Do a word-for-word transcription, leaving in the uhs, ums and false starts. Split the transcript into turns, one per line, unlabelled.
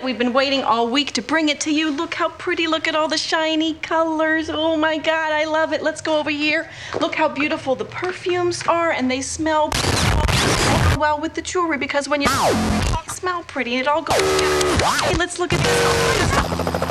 We've been waiting all week to bring it to you. Look how pretty. Look at all the shiny colors. Oh my God, I love it. Let's go over here. Look how beautiful the perfumes are, and they smell well with the jewelry, because when you smell pretty, it all goes together. Hey, let's look at this.